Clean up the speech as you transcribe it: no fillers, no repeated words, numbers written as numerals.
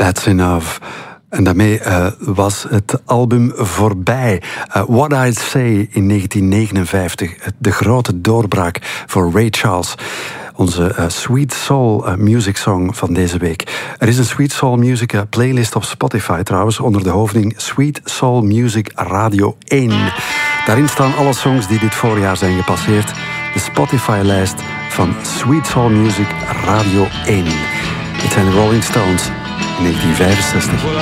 That's Enough. En daarmee was het album voorbij. What I'd Say in 1959. De grote doorbraak voor Ray Charles. Onze Sweet Soul Music Song van deze week. Er is een Sweet Soul Music playlist op Spotify trouwens, onder de hoofding Sweet Soul Music Radio 1. Daarin staan alle songs die dit voorjaar zijn gepasseerd. De Spotify-lijst van Sweet Soul Music Radio 1. Dit zijn de Rolling Stones, 1965.